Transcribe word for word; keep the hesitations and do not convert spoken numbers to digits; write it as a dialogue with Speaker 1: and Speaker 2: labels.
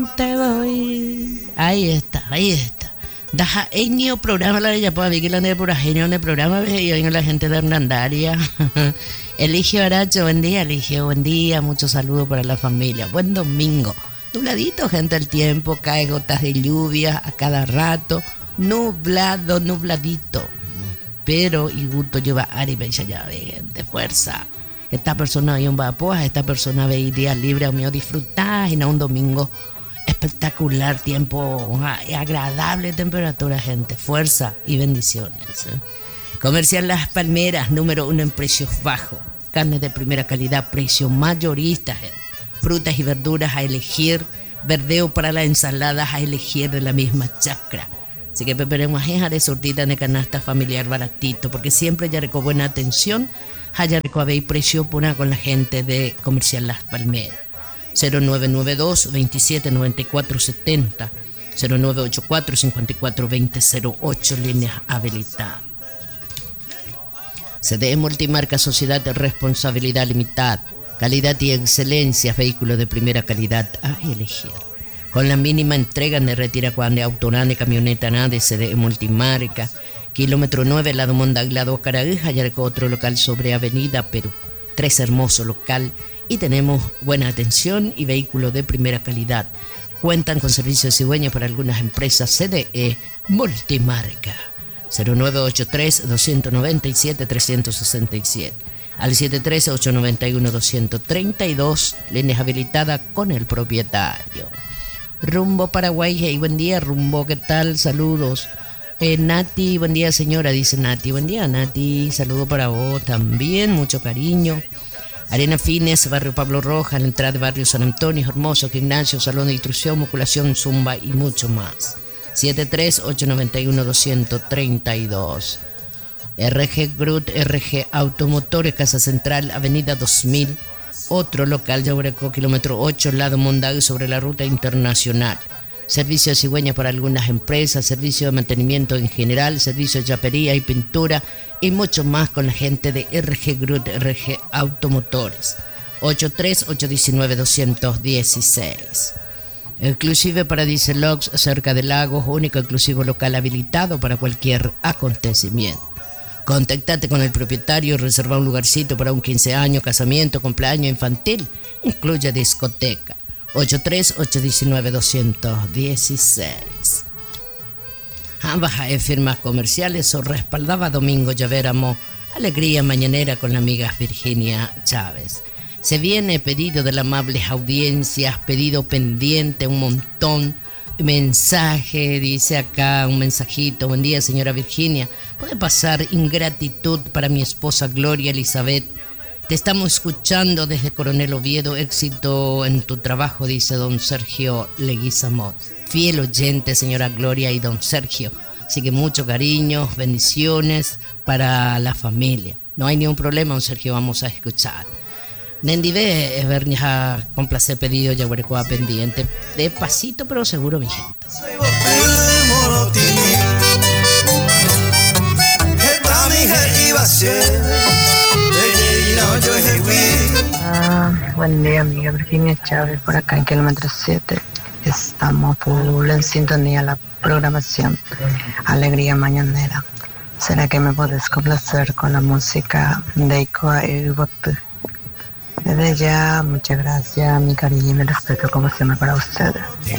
Speaker 1: Te voy. Ahí está, ahí está. Daja enio programa la de Yapá, vi que la de por ajenio en el programa, y hoy la gente de Hernandaria. Eligio Aracho, buen día, Eligio, buen día, muchos saludos para la familia. Buen domingo. Nubladito, gente, el tiempo, cae gotas de lluvia a cada rato. Nublado, nubladito. Pero, y gusto lleva Aribe y ya ve, gente, fuerza. Esta persona hoy un vapoa, esta persona ve día libre, a mí disfrutar, y no un domingo espectacular, tiempo agradable, temperatura, gente, fuerza y bendiciones. ¿eh? Comercial Las Palmeras, número uno en precios bajos, carne de primera calidad, precio mayorista, gente. Frutas y verduras a elegir, verdeo para las ensaladas a elegir de la misma chacra. Así que preparemos a de surtida de canasta familiar baratito, porque siempre ya recojo buena atención, ya recojo precio pura con la gente de Comercial Las Palmeras. cero nueve nueve dos, veintisiete noventa y cuatro setenta, cero nueve ocho cuatro, cincuenta y cuatro veinte cero ocho, líneas habilitadas. C D E Multimarca, Sociedad de Responsabilidad Limitada, calidad y excelencia, vehículos de primera calidad a elegir. Con la mínima entrega de retira cuando autorán camioneta nada de C D E Multimarca, kilómetro nueve, lado Mondag, lado Caraguja, ya otro local sobre Avenida Perú. Tres hermosos local y tenemos buena atención y vehículos de primera calidad. Cuentan con servicios de cigüeña para algunas empresas. C D E Multimarca. cero nueve ocho tres, dos nueve siete, tres seis siete. Al siete tres, ocho nueve uno, dos tres dos. Líneas habilitadas con el propietario. Rumbo Paraguay. Hey, buen día, Rumbo. ¿Qué tal? Saludos. Eh, Nati, buen día, señora, dice Nati. Buen día, Nati. Saludo para vos también. Mucho cariño. Arena Fines, Barrio Pablo Roja, la entrada de Barrio San Antonio, hermoso gimnasio, salón de instrucción, musculación, zumba y mucho más. siete tres, ocho nueve uno, dos tres dos. R G Grut, R G Automotores, Casa Central, Avenida dos mil. Otro local, Yaguareco, kilómetro ocho, lado Mondag, sobre la ruta internacional. Servicio de cigüeña para algunas empresas, servicio de mantenimiento en general, servicio de chapería y pintura y mucho más con la gente de R G Grut, R G Automotores. ocho tres, ocho uno nueve, dos uno seis. Inclusive para Dieselox, cerca de Lagos, único exclusivo local habilitado para cualquier acontecimiento. Contactate con el propietario y reserva un lugarcito para un quince años, casamiento, cumpleaños infantil, incluye discoteca. ocho tres, ocho uno nueve, dos uno seis. Ambas firmas comerciales o respaldaba Domingo Llavéramo, alegría mañanera con la amiga Virginia Chávez. Se viene pedido de las amables audiencias, pedido pendiente, un montón, mensaje, dice acá un mensajito. Buen día, señora Virginia, puede pasar ingratitud para mi esposa Gloria Elizabeth. Te estamos escuchando desde Coronel Oviedo, éxito en tu trabajo, dice don Sergio Leguizamot. Fiel oyente, señora Gloria y don Sergio. Así que mucho cariño, bendiciones para la familia. No hay ningún problema, don Sergio, vamos a escuchar. Nendive es ver a complacer pedido Yaguarecoa pendiente. De pasito, pero seguro, mi gente.
Speaker 2: Ah, buen día, amiga Virginia Chávez, por acá en kilómetro siete. Estamos full en sintonía la programación Alegría Mañanera. ¿Será que me puedes complacer con la música de Icoa y Botu? Desde ya, muchas gracias, mi cariño y mi respeto como siempre para ustedes.